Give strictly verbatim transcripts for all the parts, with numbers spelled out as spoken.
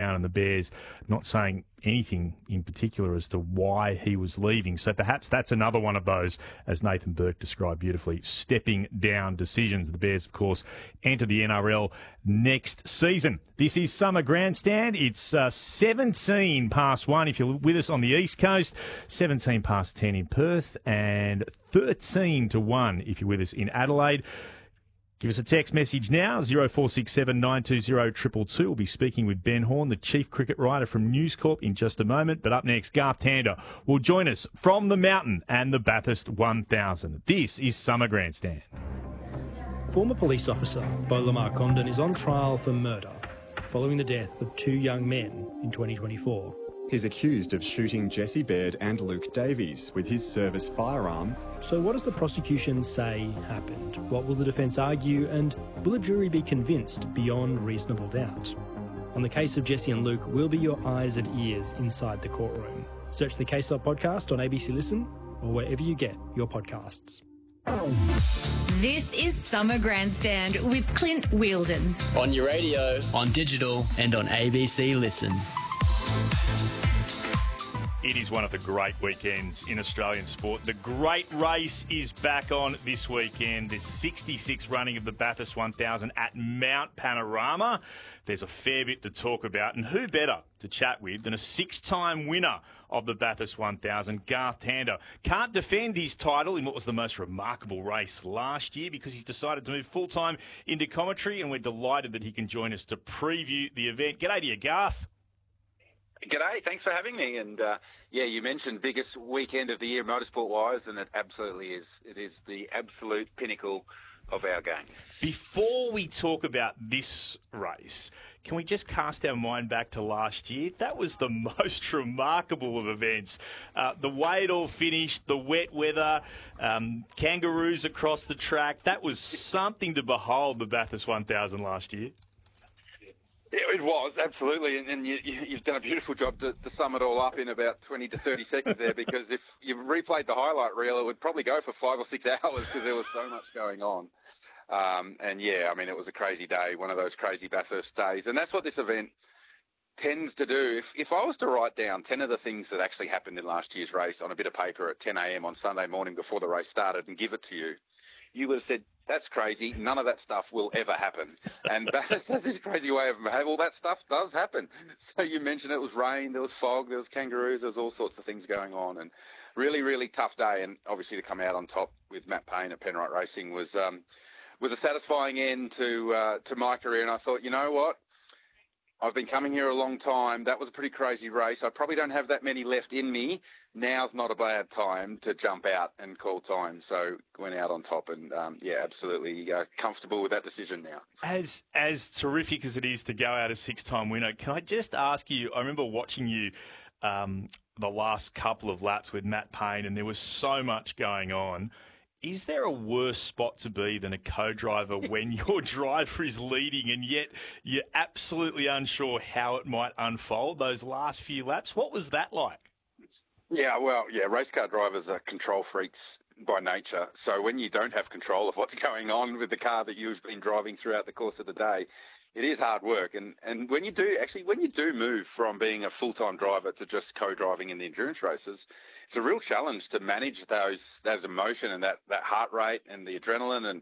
Pound and the Bears, not saying anything in particular as to why he was leaving. So perhaps that's another one of those, as Nathan Burke described beautifully, stepping down decisions. The Bears, of course, enter the N R L next season. This is Summer Grandstand. It's uh, seventeen past one if you're with us on the East Coast, seventeen past ten in Perth, and thirteen to one if you're with us in Adelaide. Give us a text message now, zero four six seven nine two zero two two two. We'll be speaking with Ben Horn, the chief cricket writer from News Corp, in just a moment. But up next, Garth Tander will join us from the mountain and the Bathurst one thousand. This is Summer Grandstand. Former police officer Beau Lamar Condon is on trial for murder following the death of two young men in twenty twenty-four. He's accused of shooting Jesse Baird and Luke Davies with his service firearm. So what does the prosecution say happened? What will the defence argue, and will a jury be convinced beyond reasonable doubt? On the case of Jesse and Luke, we'll be your eyes and ears inside the courtroom. Search the Case Up podcast on A B C Listen or wherever you get your podcasts. This is Summer Grandstand with Clint Wheeldon. On your radio, on digital, and on A B C Listen. It is one of the great weekends in Australian sport. The Great Race is back on this weekend. There's sixty-six running of the Bathurst one thousand at Mount Panorama. There's a fair bit to talk about, and who better to chat with than a six-time winner of the Bathurst one thousand, Garth Tander. Can't defend his title in what was the most remarkable race last year because he's decided to move full-time into commentary, and we're delighted that he can join us to preview the event. G'day to you, Garth. G'day, thanks for having me. And uh, yeah, you mentioned biggest weekend of the year motorsport-wise, and it absolutely is. It is the absolute pinnacle of our game. Before we talk about this race, can we just cast our mind back to last year? That was the most remarkable of events. Uh, the way it all finished, the wet weather, um, kangaroos across the track. That was something to behold, the Bathurst one thousand last year. It was, absolutely, and, and you, you've done a beautiful job to, to sum it all up in about twenty to thirty seconds there, because if you replayed the highlight reel, it would probably go for five or six hours because there was so much going on. Um, and, yeah, I mean, it was a crazy day, one of those crazy Bathurst days, and that's what this event tends to do. If, if I was to write down ten of the things that actually happened in last year's race on a bit of paper at ten a.m. on Sunday morning before the race started and give it to you, you would have said, that's crazy. None of that stuff will ever happen. And Bathurst has this crazy way of, hey, well, that stuff does happen. So you mentioned it was rain, there was fog, there was kangaroos, there was all sorts of things going on. And really, really tough day. And obviously to come out on top with Matt Payne at Penrite Racing was um, was a satisfying end to uh, to my career. And I thought, you know what? I've been coming here a long time. That was a pretty crazy race. I probably don't have that many left in me. Now's not a bad time to jump out and call time. So went out on top and, um, yeah, absolutely uh, comfortable with that decision now. As as terrific as it is to go out a six-time winner, can I just ask you, I remember watching you um, the last couple of laps with Matt Payne, and there was so much going on. Is there a worse spot to be than a co-driver when your driver is leading and yet you're absolutely unsure how it might unfold, those last few laps? What was that like? Yeah, well, yeah, race car drivers are control freaks by nature. So when you don't have control of what's going on with the car that you've been driving throughout the course of the day, it is hard work. And and when you do, actually, when you do move from being a full-time driver to just co-driving in the endurance races, it's a real challenge to manage those those emotion and that, that heart rate and the adrenaline and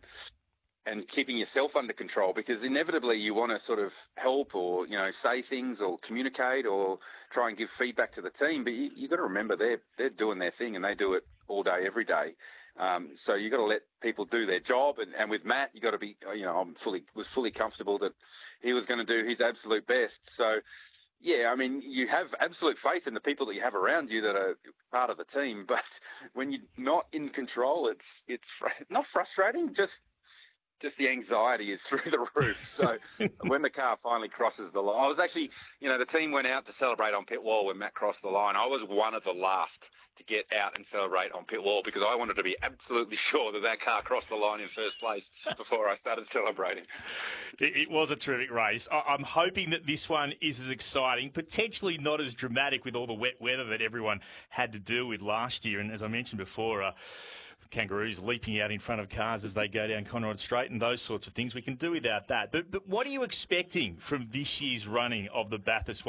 and keeping yourself under control, because inevitably you want to sort of help or, you know, say things or communicate or try and give feedback to the team. But you, you've got to remember they're, they're doing their thing and they do it all day, every day. Um, so you've got to let people do their job. And, and with Matt, you've got to be, you know, I'm fully, was fully comfortable that he was going to do his absolute best. So, yeah, I mean, you have absolute faith in the people that you have around you that are part of the team. But when you're not in control, it's, it's fr- not frustrating, just, just the anxiety is through the roof. So when the car finally crosses the line, I was actually, you know, the team went out to celebrate on pit wall when Matt crossed the line. I was one of the last to get out and celebrate on pit wall because I wanted to be absolutely sure that that car crossed the line in first place before I started celebrating. It, it was a terrific race. I, I'm hoping that this one is as exciting, potentially not as dramatic with all the wet weather that everyone had to deal with last year. And as I mentioned before, uh, kangaroos leaping out in front of cars as they go down Conrod Straight and those sorts of things. We can do without that. But, but what are you expecting from this year's running of the Bathurst